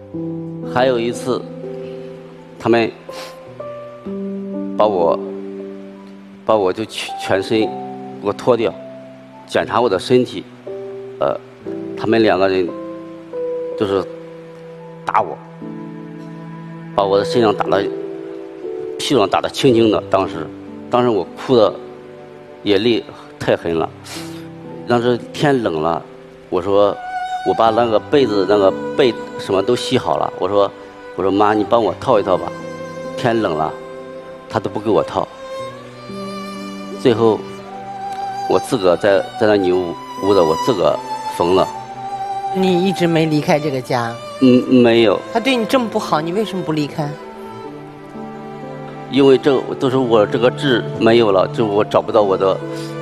还有一次，他们把我就全身给我脱掉，检查我的身体，他们2个人就是打我，把我的身上打的屁股上打得青青的。当时我哭的眼泪太狠了。当时天冷了，我说我把那个被子被什么都洗好了，我说妈，你帮我套一套吧，天冷了，他都不给我套。最后我自个在那女屋的我自个缝了。 你一直没离开这个家？ 没有。 他对你这么不好，你为什么不离开？ 因为这都是我这个痣没有了，就我找不到我的